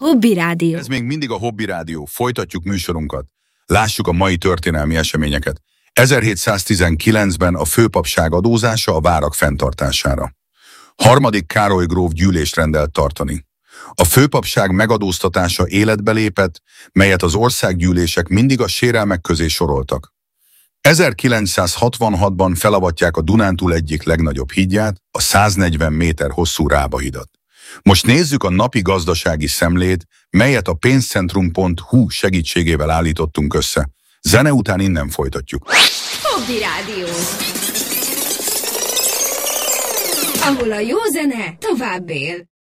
Hobby Rádió. Ez még mindig a Hobby Rádió. Folytatjuk műsorunkat. Lássuk a mai történelmi eseményeket. 1719-ben a főpapság adózása a várak fenntartására. Harmadik Károly gróf gyűlést rendelt tartani. A főpapság megadóztatása életbe lépett, melyet az országgyűlések mindig a sérelmek közé soroltak. 1966-ban felavatják a Dunántúl egyik legnagyobb hídját, a 140 méter hosszú Rába hidat. Most nézzük a napi gazdasági szemlét, melyet a pénzcentrum.hu segítségével állítottunk össze. Zene után innen folytatjuk. Hobby Rádió. Ahol a jó zene tovább él.